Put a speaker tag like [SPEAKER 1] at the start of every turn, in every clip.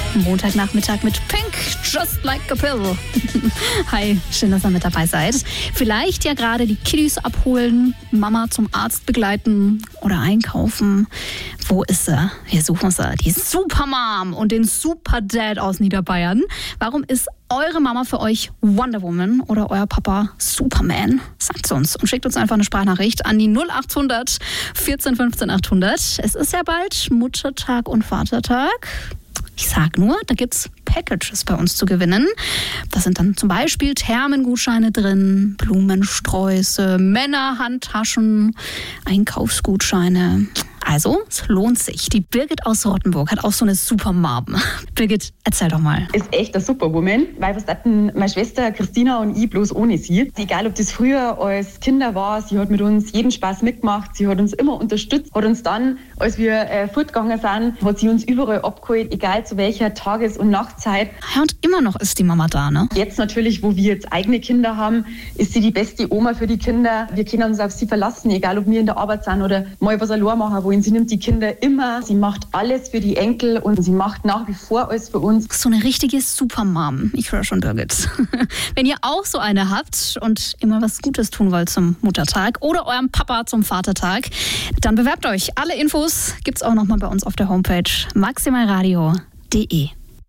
[SPEAKER 1] Montagnachmittag mit Pink, Just Like a Pill. Hi, schön, dass ihr mit dabei seid. Vielleicht ja gerade die Kiddies abholen, Mama zum Arzt begleiten oder einkaufen. Wo ist sie? Wir suchen sie. Die Supermom und den Superdad aus Niederbayern. Warum ist eure Mama für euch Wonder Woman oder euer Papa Superman? Sagt's uns und schickt uns einfach eine Sprachnachricht an die 0800 14 15 800. Es ist ja bald Muttertag und Vatertag. Ich sag nur, da gibt's Packages bei uns zu gewinnen. Da sind dann zum Beispiel Thermengutscheine drin, Blumensträuße, Männerhandtaschen, Einkaufsgutscheine. Also, es lohnt sich. Die Birgit aus Rottenburg hat auch so eine Supermom. Birgit, erzähl doch mal.
[SPEAKER 2] Ist echt eine Superwoman, weil was hatten meine Schwester Christina und ich bloß ohne sie. Egal, ob das früher als Kinder war, sie hat mit uns jeden Spaß mitgemacht, sie hat uns immer unterstützt, hat uns dann, als wir fortgegangen sind, hat sie uns überall abgeholt, egal zu welcher Tages- und Nachtzeit.
[SPEAKER 1] Ja, und immer noch ist die Mama da, ne?
[SPEAKER 2] Jetzt natürlich, wo wir jetzt eigene Kinder haben, ist sie die beste Oma für die Kinder. Wir können uns auf sie verlassen, egal ob wir in der Arbeit sind oder mal was allein machen wollen. Sie nimmt die Kinder immer, sie macht alles für die Enkel und sie macht nach wie vor alles für uns.
[SPEAKER 1] So eine richtige Supermom. Ich höre schon, Birgit. Wenn ihr auch so eine habt und immer was Gutes tun wollt zum Muttertag oder eurem Papa zum Vatertag, dann bewerbt euch. Alle Infos gibt's auch nochmal bei uns auf der Homepage maximalradio.de.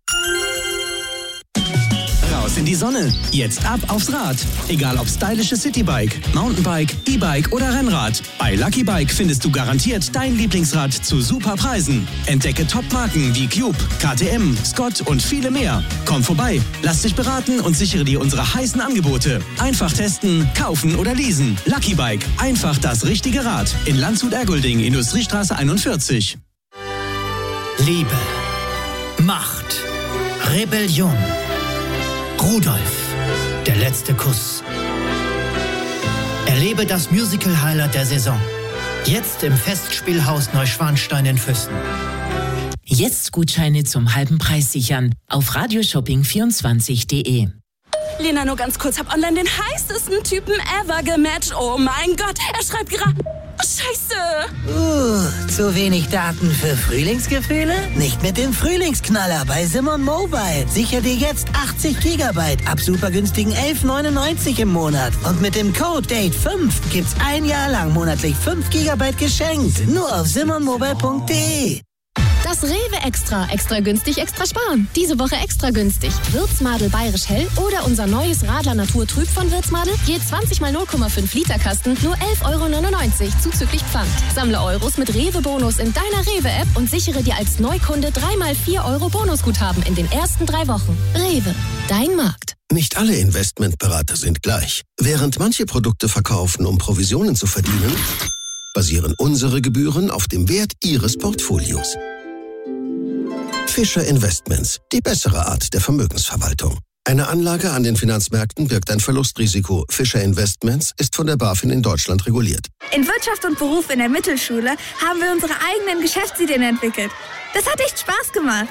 [SPEAKER 3] Raus in die Sonne. Jetzt ab aufs Rad. Egal ob stylische Citybike, Mountainbike, E-Bike oder Rennrad. Bei Lucky Bike findest du garantiert dein Lieblingsrad zu super Preisen. Entdecke Top-Marken wie Cube, KTM, Scott und viele mehr. Komm vorbei, lass dich beraten und sichere dir unsere heißen Angebote. Einfach testen, kaufen oder leasen. Lucky Bike. Einfach das richtige Rad. In Landshut-Ergolding, Industriestraße 41.
[SPEAKER 4] Liebe, Macht, Rebellion. Rudolf, der letzte Kuss. Erlebe das Musical-Highlight der Saison. Jetzt im Festspielhaus Neuschwanstein in Füssen.
[SPEAKER 5] Jetzt Gutscheine zum halben Preis sichern auf radioshopping24.de.
[SPEAKER 6] Lena, nur ganz kurz, hab online den heißesten Typen ever gematcht. Oh mein Gott, er schreibt gerade... Oh, Scheiße!
[SPEAKER 7] Zu wenig Daten für Frühlingsgefühle? Nicht mit dem Frühlingsknaller bei Simon Mobile. Sicher dir jetzt 80 GB ab super günstigen 11,99 im Monat. Und mit dem Code DATE5 gibt's ein Jahr lang monatlich 5 GB geschenkt. Nur auf simonmobile.de.
[SPEAKER 8] Das Rewe Extra. Extra günstig, extra sparen. Diese Woche extra günstig. Würzmadel Bayerisch Hell oder unser neues Radler Natur Trüb von Würzmadel. Je 20 mal 0,5 Liter Kasten, nur 11,99 € zuzüglich Pfand. Sammle Euros mit Rewe-Bonus in deiner Rewe-App und sichere dir als Neukunde 3 mal 4 € Bonusguthaben in den ersten 3 Wochen. Rewe, dein Markt.
[SPEAKER 9] Nicht alle Investmentberater sind gleich. Während manche Produkte verkaufen, um Provisionen zu verdienen, basieren unsere Gebühren auf dem Wert Ihres Portfolios. Fischer Investments, die bessere Art der Vermögensverwaltung. Eine Anlage an den Finanzmärkten birgt ein Verlustrisiko. Fischer Investments ist von der BaFin in Deutschland reguliert.
[SPEAKER 10] In Wirtschaft und Beruf in der Mittelschule haben wir unsere eigenen Geschäftsideen entwickelt. Das hat echt Spaß gemacht.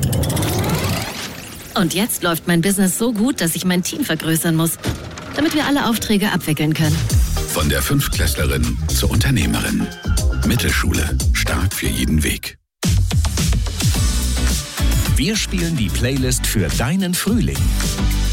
[SPEAKER 11] Und jetzt läuft mein Business so gut, dass ich mein Team vergrößern muss, damit wir alle Aufträge abwickeln können.
[SPEAKER 12] Von der Fünftklässlerin zur Unternehmerin. Mittelschule, stark für jeden Weg.
[SPEAKER 3] Wir spielen die Playlist für deinen Frühling.